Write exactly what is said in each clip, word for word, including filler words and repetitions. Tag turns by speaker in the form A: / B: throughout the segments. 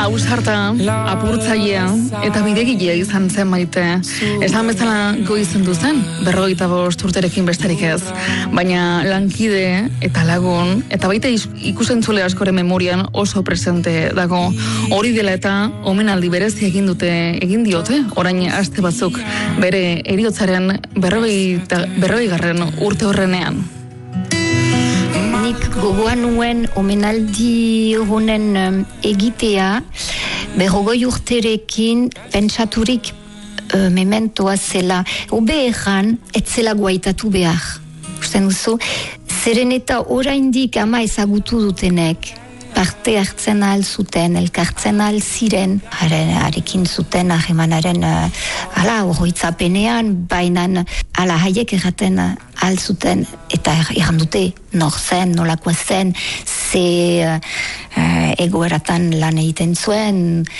A: Ausarta, apurtzailea eta bidegilea izan zen Maite. Esan bezala goizendu zen, berrogeita bost urterekin besterik ez. Baina lankide eta lagun, eta baita ikusentzule askoren memorian oso presente dago. Hori dela eta omenaldi berezi egin dute, egin diote, orain aste batzuk bere heriotzaren berrogei garren urte horrenean.
B: Nik gogoan nuen omenaldi honen um, egitea berrogoi urterekin pentsaturik uh, mementoa zela. Obe erran, ez zela guaitatu behar. Usten duzu, zeren eta oraindik ama ezagutu dutenek parte hartzen ahal zuten, elkartzen ahal ziren, harekin zuten ahemanaren uh, ala horroitzapenean, bainan ala haiek erraten ahal zuten, eta erran dute nor zen, nolakoa zen, ze uh, egoeratan lan egiten zuen,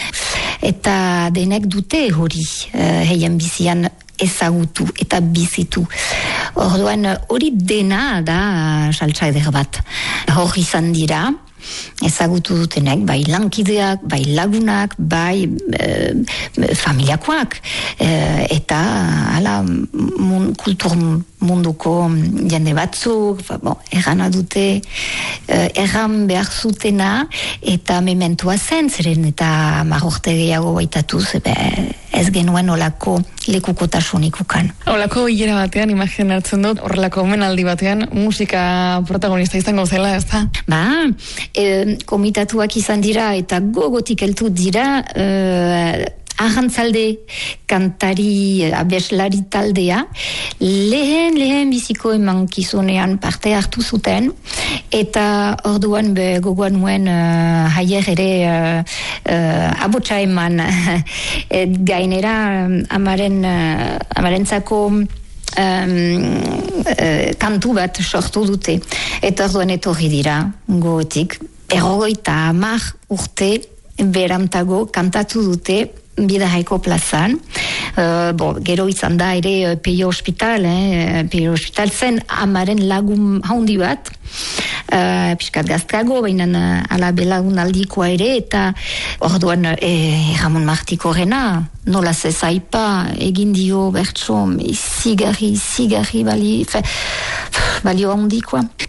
B: eta denek dute hori uh, heien bizian ezagutu eta bizitu. Orduan hori dena da saltsa eder bat. Hor izan dira, ezagutu dutenek, bai lankideak, bai lagunak, bai e, familiakoak, e, eta ala mun, kultur munduko jende batzuk, bon, errana dute, e, erran behar zutena, eta mementua zen, zeren eta marrorte gehiago baitatu, zebe, ez genuen olako lekukotasunik ukan.
A: Olako hilera batean, imaginatzen dut, horrelako omenaldi batean, musika protagonista izango zela, ez da?
B: Ba, e, komitatuak izan dira eta gogotik heltu dira e, arrantzalde kantari abeslari taldea lehen lehen biziko emankizunean parte hartu zuten eta orduan be gogoan nuen uh, haier ere uh, uh, abotsa eman gainera amaren uh, amarentzako Um, uh, kantu bat sortu dute eta orduan etorri dira gogotik errogoita hamar urte berantago kantatu dute Bidahaiko plazan. Uh, bo, gero izan da ere uh, Peio Hospital, eh? Peio Hospital zen amaren lagun haundi bat, uh, piskat gaztrago, baina uh, ala belagun aldikoa ere, eta orduan eh, Ramon Martiko rena, nola zezaipa, egin dio bertso, zigarri, zigarri bali, fe, balio handikoa.